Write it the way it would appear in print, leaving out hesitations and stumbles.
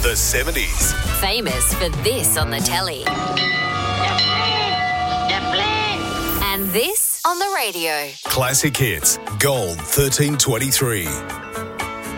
The 70s. Famous for this on the telly. And this on the radio. Classic hits. Gold 1323.